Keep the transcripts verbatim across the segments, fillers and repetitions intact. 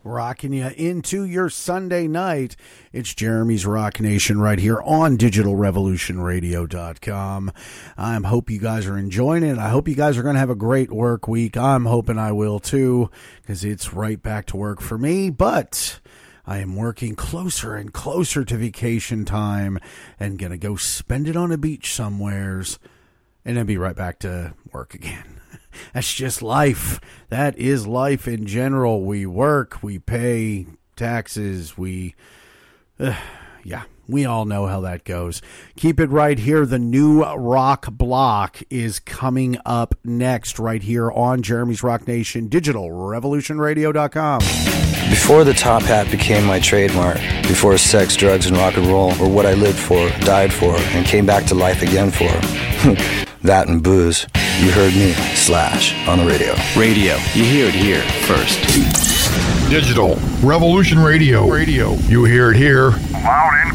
rocking you into your Sunday night. It's Jeremy's Rock Nation right here on digital revolution radio dot com. I hope you guys are enjoying it. I hope you guys are going to have a great work week. I'm hoping I will too, because it's right back to work for me. But I am working closer and closer to vacation time and going to go spend it on a beach somewheres and then be right back to work again. That's just life. That is life in general. We work, we pay taxes, we, uh, yeah, we all know how that goes. Keep it right here. The new rock block is coming up next right here on Jeremy's Rock Nation, digital revolution radio dot com. Before the top hat became my trademark, before sex, drugs, and rock and roll were what I lived for, died for, and came back to life again for, that and booze, you heard me, Slash, on the radio. Radio, you hear it here first. Digital Revolution Radio. Radio, you hear it here. Loud and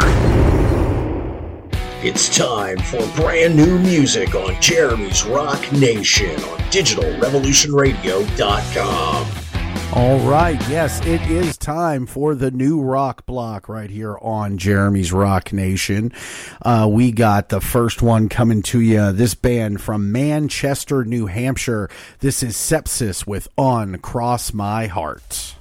clear. It's time for brand new music on Jeremy's Rock Nation on digital revolution radio dot com. All right, yes, it is time for the new rock block right here on Jeremy's Rock Nation. Uh, we got the first one coming to you, this band from Manchester, New Hampshire. This is Sepsis with Uncross My Heart.